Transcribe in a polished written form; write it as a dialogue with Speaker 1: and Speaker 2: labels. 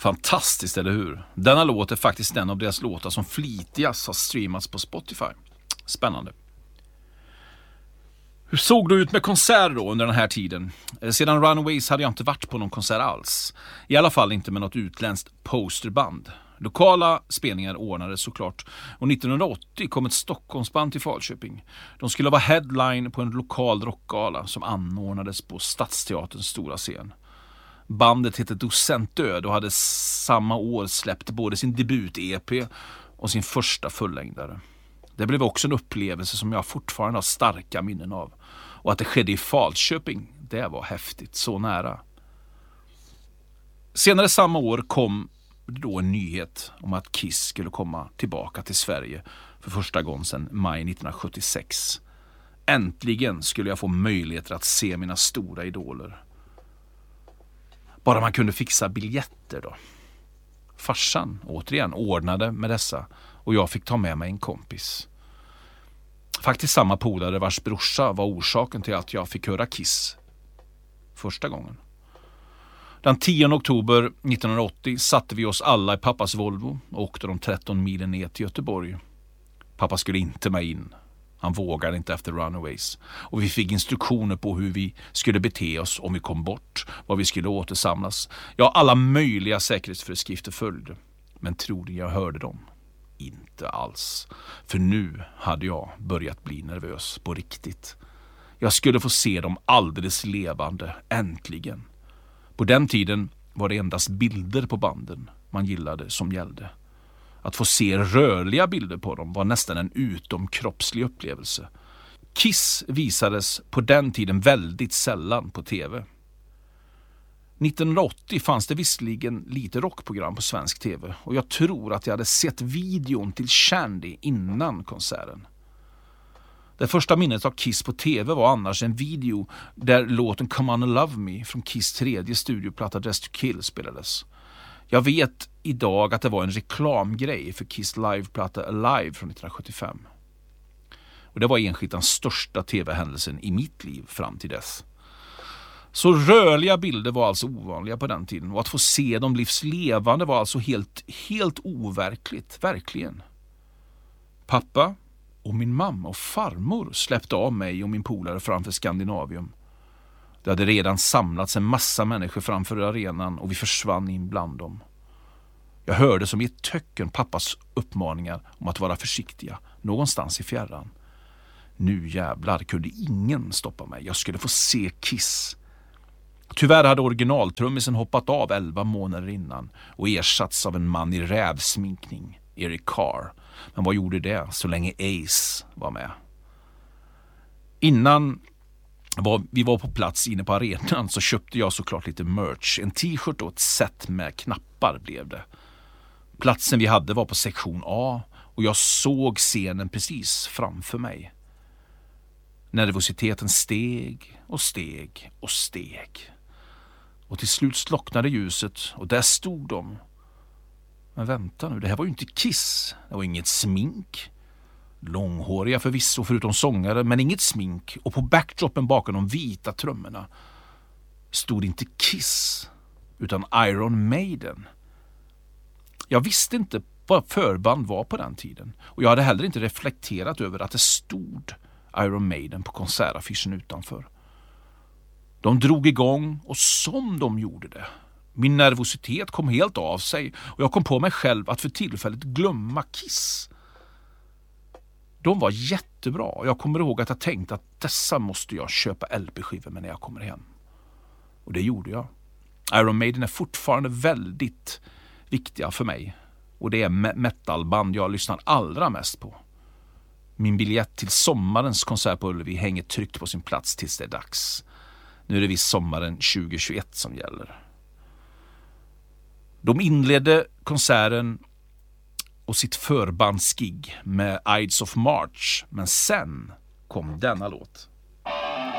Speaker 1: Fantastiskt, eller hur? Denna låt är faktiskt en av deras låtar som flitigast har streamats på Spotify. Spännande. Hur såg det ut med konserter då under den här tiden? Sedan Runaways hade jag inte varit på någon konsert alls. I alla fall inte med något utländskt posterband. Lokala spelningar ordnades såklart. Och 1980 kom ett Stockholmsband till Falköping. De skulle vara headline på en lokal rockgala som anordnades på Stadsteaterns stora scen. Bandet hette Docent Död och hade samma år släppt både sin debut-EP och sin första fullängdare. Det blev också en upplevelse som jag fortfarande har starka minnen av. Och att det skedde i Falköping, det var häftigt, så nära. Senare samma år kom då en nyhet om att Kiss skulle komma tillbaka till Sverige för första gången sedan maj 1976. Äntligen skulle jag få möjligheter att se mina stora idoler. Bara man kunde fixa biljetter då. Farsan återigen ordnade med dessa och jag fick ta med mig en kompis. Faktiskt samma polare vars brorsa var orsaken till att jag fick höra Kiss första gången. Den 10 oktober 1980 satte vi oss alla i pappas Volvo och åkte de 13 milen ner till Göteborg. Pappa skulle inte med in. Han vågade inte efter Runaways. Och vi fick instruktioner på hur vi skulle bete oss om vi kom bort, var vi skulle återsamlas. Ja, alla möjliga säkerhetsföreskrifter följde. Men tror ni jag hörde dem? Inte alls. För nu hade jag börjat bli nervös på riktigt. Jag skulle få se dem alldeles levande, äntligen. På den tiden var det endast bilder på banden man gillade som gällde. Att få se rörliga bilder på dem var nästan en utomkroppslig upplevelse. Kiss visades på den tiden väldigt sällan på tv. 1980 fanns det visserligen lite rockprogram på svensk tv och jag tror att jag hade sett videon till Shandy innan konserten. Det första minnet av Kiss på tv var annars en video där låten Come On and Love Me från Kiss tredje studioplatta Dress to Kill spelades. Jag vet idag att det var en reklamgrej för Kiss liveplatta Alive från 1975. Och det var enskilt den största tv-händelsen i mitt liv fram till dess. Så rörliga bilder var alltså ovanliga på den tiden och att få se dem livslevande var alltså helt overkligt, verkligen. Pappa och min mamma och farmor släppte av mig och min polare framför Skandinavium. Det hade redan samlats en massa människor framför arenan och vi försvann in bland dem. Jag hörde som i ett töcken pappas uppmaningar om att vara försiktiga någonstans i fjärran. Nu jävlar kunde ingen stoppa mig. Jag skulle få se Kiss. Tyvärr hade originaltrummisen hoppat av 11 månader innan och ersatts av en man i rävsminkning, Eric Carr. Men vad gjorde det så länge Ace var med? Innan vi var på plats inne på arenan så köpte jag såklart lite merch. En t-shirt och ett set med knappar blev det. Platsen vi hade var på sektion A och jag såg scenen precis framför mig. Nervositeten steg och steg och steg. Och till slut slocknade ljuset och där stod de. Men vänta nu, det här var ju inte Kiss. Det var inget smink. Långhåriga förvisso förutom sångare, men inget smink. Och på backdropen bakom de vita trummorna stod inte Kiss utan Iron Maiden. Jag visste inte vad förband var på den tiden. Och jag hade heller inte reflekterat över att det stod Iron Maiden på konsertaffischen utanför. De drog igång och som de gjorde det. Min nervositet kom helt av sig och jag kom på mig själv att för tillfället glömma Kiss. De var jättebra och jag kommer ihåg att jag tänkte att dessa måste jag köpa LP-skivor med när jag kommer hem. Och det gjorde jag. Iron Maiden är fortfarande väldigt viktiga för mig. Och det är metalband jag lyssnar allra mest på. Min biljett till sommarens konsert på Ullevi hänger tryckt på sin plats tills det är dags. Nu är det visst sommaren 2021 som gäller. De inledde konserten och sitt förbandsgig med Ides of March. Men sen kom denna låt.